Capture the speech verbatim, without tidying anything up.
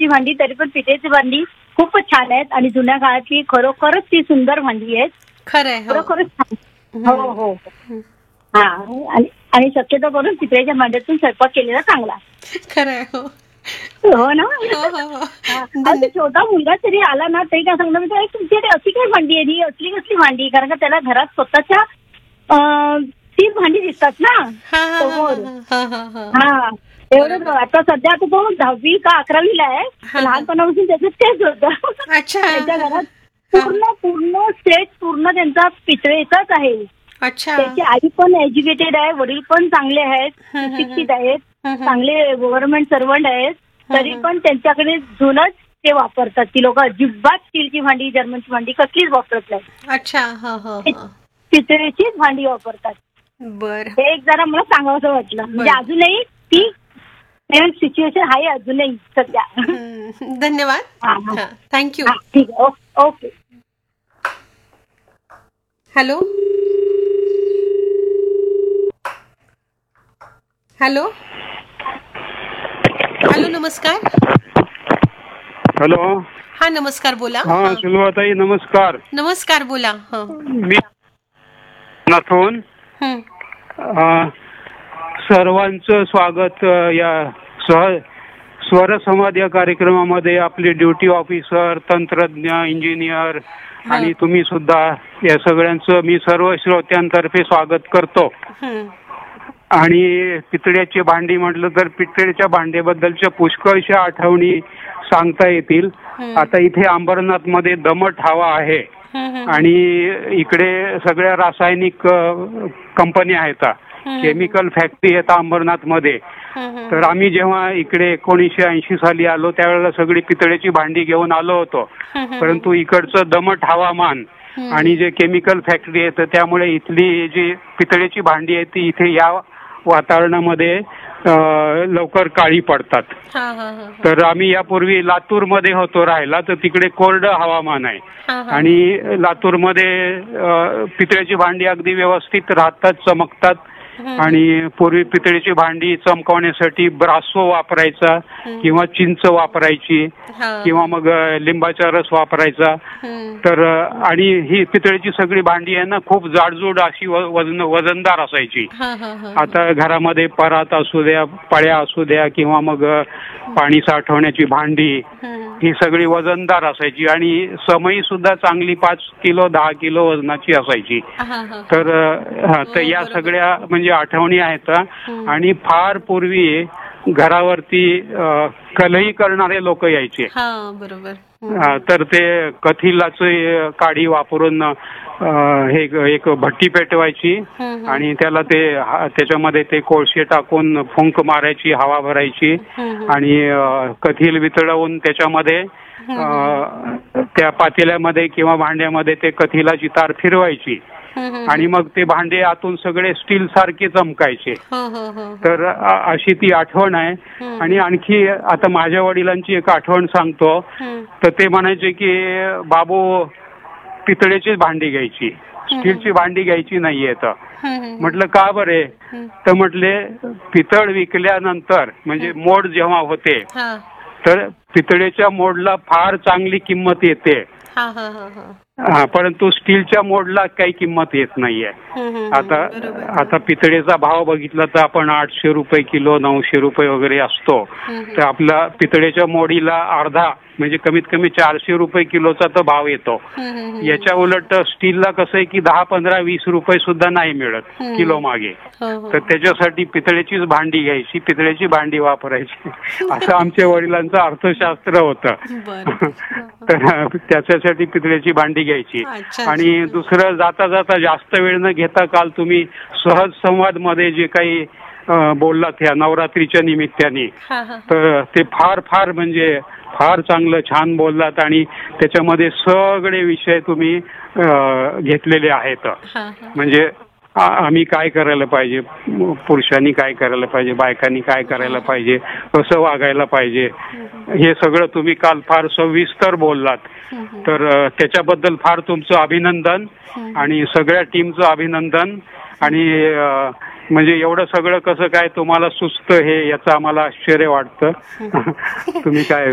पितळेची भांडी, तरी पण पितळेची भांडी खूपच छान आहेत आणि जुन्या काळातली खरोखरच ती सुंदर भांडी आहेत. खरंय. खरोखरच छान. हो हो हा आणि आणि शक्यतो करून पितळेच्या भांड्यातून स्वयंपाक केलेला चांगला. खरंय. हो हो ना. हो हो अगदी छोटा मुलगा तरी आला ना तरी काय सांगणार म्हणजे तुमच्याकडे अशी काय भांडी आहे, ही असली कसली भांडी, कारण का त्याला घरात स्वतःच्या तीच भांडी दिसतात ना समोर. हा एवढं आता सध्या आता तो दहावी का अकरावीला आहे, लहानपणापासून त्याचं तेच होतं. अच्छा. त्याच्या घरात पूर्ण पूर्ण सेट पूर्ण त्यांचा पितळेचाच आहे. अच्छा. त्याची आई पण एज्युकेटेड आहे, वडील पण चांगले आहेत, शिक्षित आहेत, चांगले गव्हर्नमेंट सर्वंट आहेत, तरी पण त्यांच्याकडे जुनच ते वापरतात. ती लोक अजिबात स्टीलची भांडी, जर्मनची भांडी कसलीच वापरत नाही. अच्छा. पितळेचीच भांडी वापरतात. बर. हे एक जरा मला सांगावंसं वाटलं. म्हणजे अजूनही ती सिच्युएशन आहे अजूनही सध्या. धन्यवाद. थँक्यू. ठीक आहे. ओके. हॅलो हॅलो हॅलो नमस्कार. हॅलो. हा नमस्कार, बोला. हा सुलभाताई नमस्कार. नमस्कार, बोला. मी नाथून सर्वांचं स्वागत या सह स्वरसंवाद या कार्यक्रमामध्ये. आपले ड्युटी ऑफिसर, तंत्रज्ञ, इंजिनियर आणि तुम्ही सुद्धा, या सगळ्यांचं मी सर्व श्रोत्यांतर्फे स्वागत करतो. आणि पितळ्याची भांडी म्हटलं तर पितळेच्या भांड्याबद्दलच्या पुष्कळशा आठवणी सांगता येतील. आता इथे अंबरनाथ मध्ये दमट हवा आहे आणि इकडे सगळ्या रासायनिक कंपन्या आहेत, केमिकल फॅक्टरी आहेत अंबरनाथ मध्ये. तर आम्ही जेव्हा इकडे एकोणीसशे ऐंशी साली आलो त्यावेळेला सगळी पितळेची भांडी घेऊन आलो होतो, परंतु इकडचं दमट हवामान आणि जे केमिकल फॅक्टरी आहेत त्यामुळे इथली जी पितळेची भांडी आहे ती इथे या वातावरणामध्ये लवकर काळी पडतात. तर आम्ही यापूर्वी लातूरमध्ये होतो राहायला, तर तिकडे कोरडं हवामान आहे आणि लातूरमध्ये पितळेची भांडी अगदी व्यवस्थित राहतात, चमकतात. आणि पूर्वी पितळेची भांडी चमकवण्यासाठी ब्रासो वापरायचा किंवा चिंच वापरायची किंवा मग लिंबाचा रस वापरायचा. तर आणि ही पितळेची सगळी भांडी आहे ना खूप जाडजूड अशी वजन वजनदार असायची. आता घरामध्ये परात असू द्या, पळ्या असू द्या किंवा मग पाणी साठवण्याची भांडी ही सगळी वजनदार असायची आणि समई सुद्धा चांगली पाच किलो दहा किलो वजनाची असायची. तर तर या सगळ्या म्हणजे आठवणी आहेत. आणि फार पूर्वी घरावरती कलही करणारे लोक यायचे. तर ते कथिलाचे काडी वापरून हे एक भट्टी पेटवायची आणि त्याला ते त्याच्यामध्ये ते कोळसे टाकून फुंक मारायची, हवा भरायची आणि कथिल वितळवून त्याच्यामध्ये त्या पातेल्यामध्ये किंवा भांड्यामध्ये ते कथिलाची तार फिरवायची आणि मग ते भांडे आतून सगळे स्टील सारखे चमकायचे. तर अशी ती आठवण आहे. आणि आणखी आता माझ्या वडिलांची एक आठवण सांगतो. तर ते म्हणायचे की बाबू पितळेची भांडी घ्यायची, स्टीलची भांडी घ्यायची नाहीये. तर म्हटलं का बरे? तर म्हटले पितळ विकल्यानंतर म्हणजे मोड जेव्हा होते तर पितळेच्या मोडला फार चांगली किंमत येते, हा परंतु स्टीलच्या मोडला काही किंमत येत नाहीये. आता आता पितळेचा भाव बघितला तर आपण आठशे रुपये किलो, नऊशे रुपये वगैरे असतो. तर आपला पितळेच्या मोडीला अर्धा म्हणजे कमीत कमी चारशे रुपये किलोचा तो भाव येतो. याच्या उलट स्टीलला कसं आहे की दहा पंधरा वीस रुपये सुद्धा नाही मिळत किलो मागे. तर त्याच्यासाठी पितळेचीच भांडी घ्यायची, पितळेची भांडी वापरायची असं आमच्या वडिलांचं अर्थशास्त्र होतं. तर त्याच्यासाठी पितळेची भांडी घ्यायची. आणि दुसरं जाता जाता जास्त वेळ न घेता काल तुम्ही सहज संवाद मध्ये जे काही बोललात ह्या नवरात्रीच्या निमित्ताने, तर ते फार फार म्हणजे फार चांगलं छान बोललात आणि त्याच्यामध्ये सगळे विषय तुम्ही घेतलेले आहेत. म्हणजे आम्ही काय करायला पाहिजे, पुरुषांनी काय करायला पाहिजे, बायकांनी काय करायला पाहिजे, कसं वागायला पाहिजे, हे सगळं तुम्ही काल फार सविस्तर बोललात. तर त्याच्याबद्दल फार तुमचं अभिनंदन आणि सगळ्या टीमचं अभिनंदन. आणि म्हणजे एवढं सगळं कसं काय तुम्हाला सुचतं हे याचं आम्हाला आश्चर्य वाटतं. तुम्ही काय